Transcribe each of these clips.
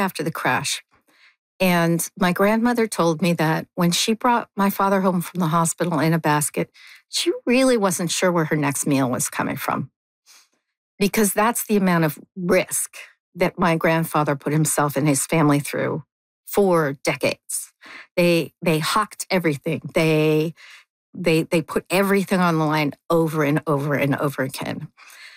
after the crash. And my grandmother told me that when she brought my father home from the hospital in a basket, she really wasn't sure where her next meal was coming from, because that's the amount of risk that my grandfather put himself and his family through for decades. They hawked everything. They put everything on the line over and over and over again.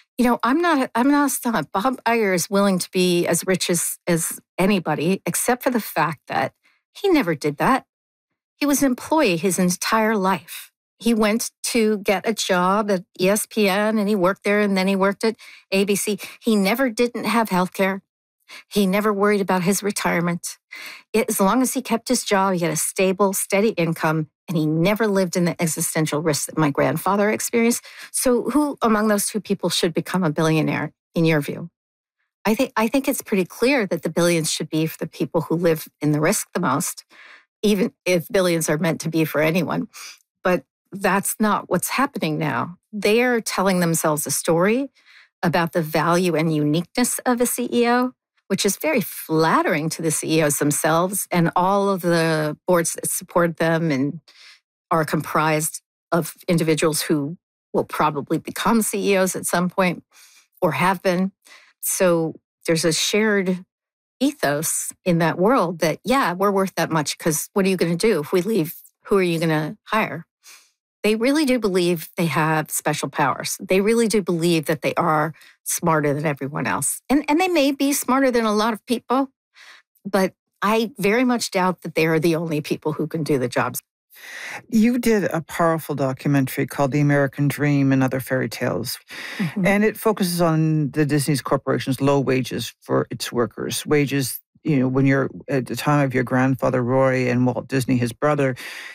I'm not a stud. Bob Iger is willing to be as rich as anybody, except for the fact that he never did that. He was an employee his entire life. He went to get a job at ESPN and he worked there, and then he worked at ABC. He never didn't have health care. He never worried about his retirement. As long as he kept his job, he had a stable, steady income, and he never lived in the existential risk that my grandfather experienced. So who among those two people should become a billionaire, in your view? I think it's pretty clear that the billions should be for the people who live in the risk the most, even if billions are meant to be for anyone. But that's not what's happening now. They are telling themselves a story about the value and uniqueness of a CEO, which is very flattering to the CEOs themselves and all of the boards that support them and are comprised of individuals who will probably become CEOs at some point or have been. So there's a shared ethos in that world that, yeah, we're worth that much, because what are you going to do if we leave? Who are you going to hire? They really do believe they have special powers. They really do believe that they are smarter than everyone else. And they may be smarter than a lot of people, but I very much doubt that they are the only people who can do the jobs. You did a powerful documentary called The American Dream and Other Fairy Tales. Mm-hmm. And it focuses on the Disney Corporation's low wages for its workers. Wages, when you're at the time of your grandfather, Roy, and Walt Disney, his brother,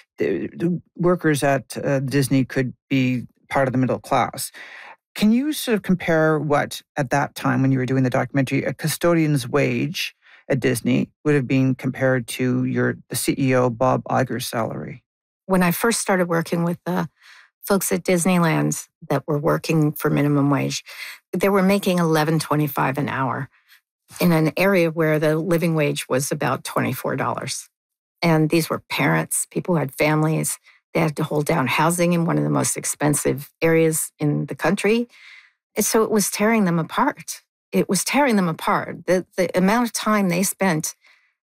the workers at Disney could be part of the middle class. Can you sort of compare what, at that time when you were doing the documentary, a custodian's wage at Disney would have been compared to the CEO, Bob Iger's salary? When I first started working with the folks at Disneyland that were working for minimum wage, they were making $11.25 an hour in an area where the living wage was about $24. And these were parents, people who had families. They had to hold down housing in one of the most expensive areas in the country. And so it was tearing them apart. It was tearing them apart. The amount of time they spent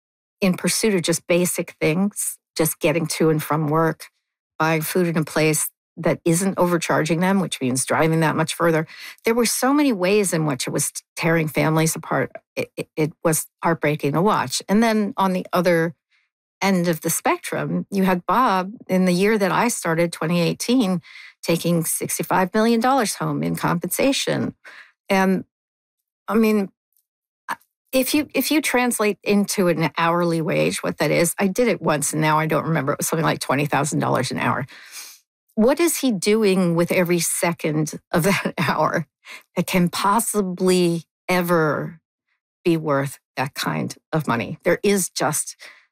in pursuit of just basic things, just getting to and from work, buying food in a place that isn't overcharging them, which means driving that much further. There were so many ways in which it was tearing families apart. It was heartbreaking to watch. And then on the other end of the spectrum, you had Bob, in the year that I started, 2018, taking $65 million home in compensation. And I mean, if you translate into an hourly wage, what that is, I did it once and now I don't remember. It was something like $20,000 an hour. What is he doing with every second of that hour that can possibly ever be worth that kind of money? There is just...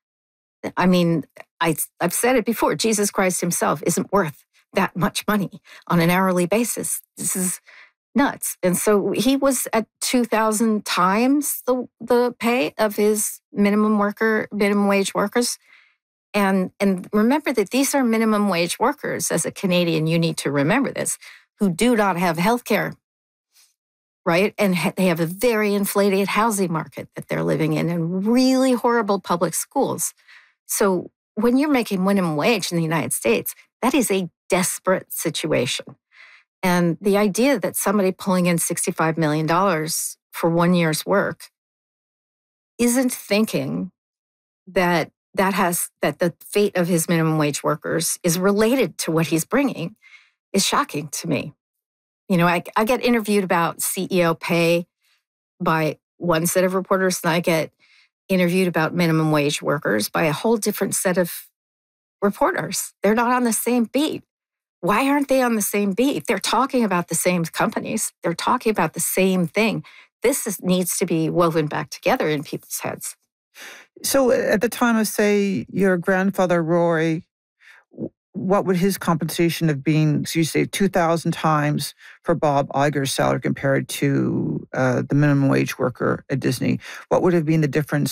I've said it before, Jesus Christ himself isn't worth that much money on an hourly basis. This is nuts. And so he was at 2,000 times the pay of his minimum wage workers. And remember that these are minimum wage workers. As a Canadian, you need to remember this, who do not have health care, right? And they have a very inflated housing market that they're living in and really horrible public schools. So when you're making minimum wage in the United States, that is a desperate situation. And the idea that somebody pulling in $65 million for 1 year's work isn't thinking that the fate of his minimum wage workers is related to what he's bringing is shocking to me. I get interviewed about CEO pay by one set of reporters, and I get interviewed about minimum wage workers by a whole different set of reporters. They're not on the same beat. Why aren't they on the same beat? They're talking about the same companies. They're talking about the same thing. This needs to be woven back together in people's heads. So at the time of, say, your grandfather, Roy, what would his compensation have been? So you say 2,000 times for Bob Iger's salary compared to the minimum wage worker at Disney. What would have been the difference